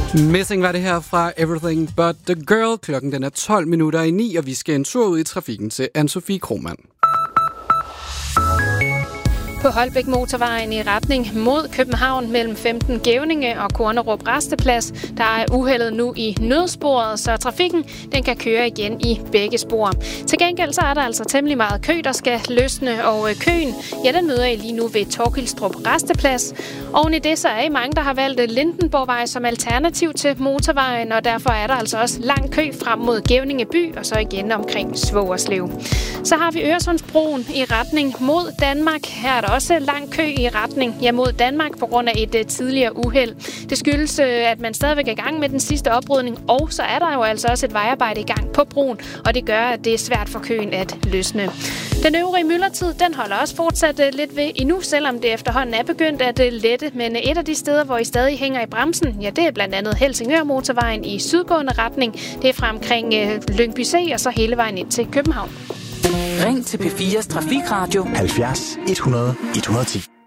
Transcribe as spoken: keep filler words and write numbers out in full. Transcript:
Missing var det her fra Everything But The Girl. Klokken den er tolv minutter i ni, og vi skal en tur ud i trafikken til Anne-Sophie Krohmann. På Holbæk Motorvejen i retning mod København mellem femten Gævninge og Kornerup Rasteplads, der er uheldet nu i nødsporet, så trafikken den kan køre igen i begge spor. Til gengæld så er der altså temmelig meget kø, der skal løsne, og køen, ja, den møder I lige nu ved Torkildstrup Rasteplads. Oven i det så er I mange, der har valgt Lindenborgvej som alternativ til motorvejen, og derfor er der altså også lang kø frem mod Gævninge by og så igen omkring Svogerslev. Så har vi Øresundsbroen i retning mod Danmark. Her er der også lang kø i retning ja, mod Danmark på grund af et uh, tidligere uheld. Det skyldes, uh, at man stadigvæk er i gang med den sidste oprydning, og så er der jo altså også et vejarbejde i gang på broen, og det gør, at det er svært for køen at løsne. Den øvrige myldretid, den holder også fortsat uh, lidt ved endnu, selvom det efterhånden er begyndt at uh, lette, men uh, et af de steder, hvor I stadig hænger i bremsen, ja, det er blandt andet Helsingør Motorvejen i sydgående retning. Det er fra omkring uh, Lyngby C og så hele vejen ind til København. Ring til P fires Trafikradio halvfjerds et hundrede et hundrede og ti.